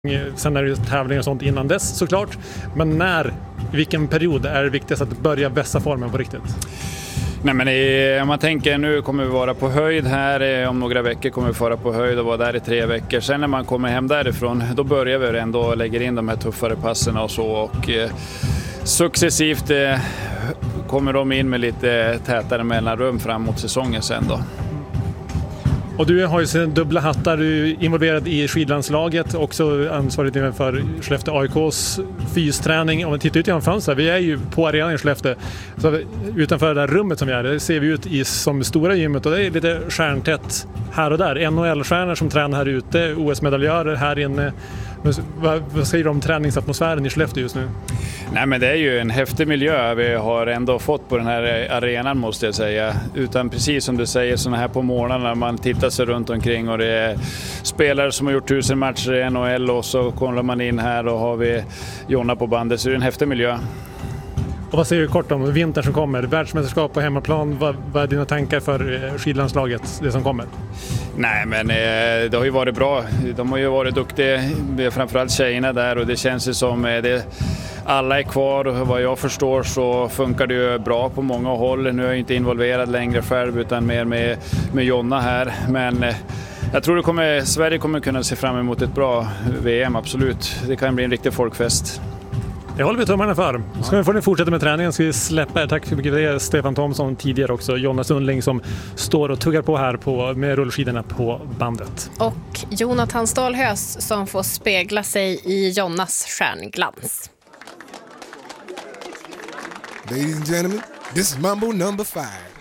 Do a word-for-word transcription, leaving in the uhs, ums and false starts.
Sen är det tävlingar och sånt innan dess såklart. Men när, i vilken period är det viktigast att börja vässa formen på riktigt? Nej, men i, om man tänker nu kommer vi vara på höjd här, om några veckor kommer vi vara på höjd och vara där i tre veckor. Sen när man kommer hem därifrån, då börjar vi ändå och lägger in de här tuffare passen och så, och eh, successivt eh, kommer de in med lite tätare mellanrum fram mot säsongen sen då. Och du har ju sina dubbla hattar, du är involverad i skidlandslaget, också ansvarig för Skellefteå A I K:s fysträning. Om vi tittar ut genom fönstret, vi är ju på arenan i Skellefteå, så utanför det där rummet som vi är, det ser vi ut i som stora gymmet, och det är lite stjärntätt här och där. N H L-stjärnor som tränar här ute, O S-medaljörer här inne. Vad, vad säger du om träningsatmosfären i Skellefteå just nu? Nej, men det är ju en häftig miljö vi har ändå fått på den här arenan, måste jag säga. Utan precis som du säger, såna här på morgonen när man tittar sig runt omkring och det är spelare som har gjort tusen matcher i N H L, och så kommer man in här och har vi Jonna på bandet, så det är en häftig miljö. Och vad säger du kort om vintern som kommer? Världsmästerskap på hemmaplan, vad, vad är dina tankar för skidlandslaget, det som kommer? Nej, men eh, det har ju varit bra. De har ju varit duktiga, framförallt tjejerna där, och det känns ju som eh, det, alla är kvar, och vad jag förstår så funkar det ju bra på många håll. Nu är jag inte involverad längre själv utan mer med, med Jonna här, men eh, jag tror det kommer, Sverige kommer kunna se fram emot ett bra V M, absolut. Det kan bli en riktig folkfest. Det håller vi tummarna för. Ska vi få ni fortsätta med träningen, ska vi släppa er. Tack så mycket för det, Stefan Thomsson, tidigare också Jonna Sundling som står och tuggar på här på, med rullskidorna på bandet. Och Jonathan Stålhös som får spegla sig i Jonnas stjärnglans. Ladies and gentlemen, this is Mambo number five.